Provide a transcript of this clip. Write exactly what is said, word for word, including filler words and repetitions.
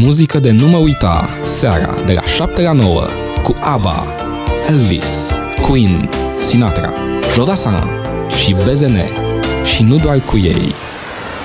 Muzică de nu mă uita, seara de la șapte la nouă, cu ABBA, Elvis, Queen, Sinatra, Jodasana și B Z N. Și nu doar cu ei.